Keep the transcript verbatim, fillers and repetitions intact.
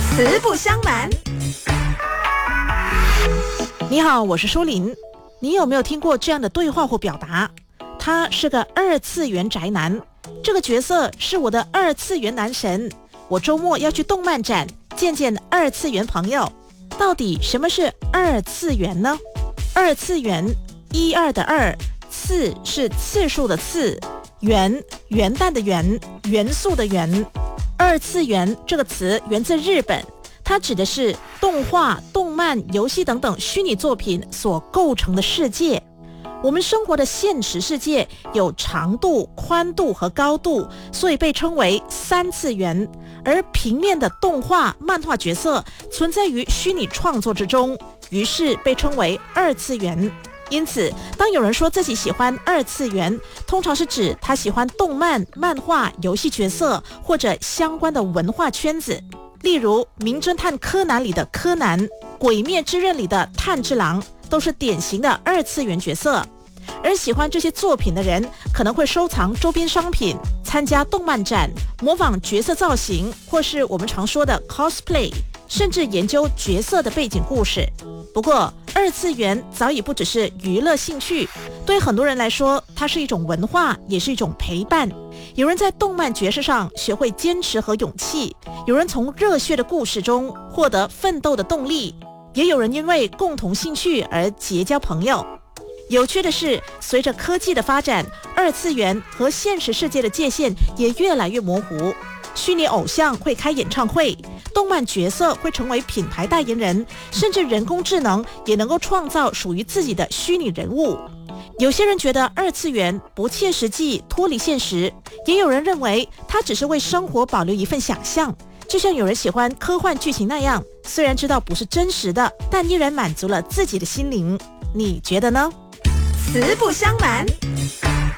实不相瞒。 你好，我是舒琳。你有没有听过这样的对话或表达？他是个二次元宅男，这个角色是我的二次元男神。我周末要去动漫展见见二次元朋友。到底什么是二次元呢？二次元，一二的二，次是次数的次，元元旦的元，元素的元。二次元这个词源自日本，它指的是动画、动漫、游戏等等虚拟作品所构成的世界。我们生活的现实世界有长度、宽度和高度，所以被称为三次元。而平面的动画、漫画角色存在于虚拟创作之中，于是被称为二次元。因此，当有人说自己喜欢二次元，通常是指他喜欢动漫、漫画、游戏角色或者相关的文化圈子。例如，名侦探柯南里的柯南，鬼灭之刃里的炭治郎，都是典型的二次元角色。而喜欢这些作品的人，可能会收藏周边商品，参加动漫展，模仿角色造型，或是我们常说的 cosplay， 甚至研究角色的背景故事。不过，二次元早已不只是娱乐兴趣，对很多人来说，它是一种文化，也是一种陪伴。有人在动漫角色上学会坚持和勇气，有人从热血的故事中获得奋斗的动力，也有人因为共同兴趣而结交朋友。有趣的是，随着科技的发展，二次元和现实世界的界限也越来越模糊。虚拟偶像会开演唱会，动漫角色会成为品牌代言人，甚至人工智能也能够创造属于自己的虚拟人物。有些人觉得二次元不切实际，脱离现实，也有人认为它只是为生活保留一份想象。就像有人喜欢科幻剧情那样，虽然知道不是真实的，但依然满足了自己的心灵。你觉得呢？ 实不相瞒。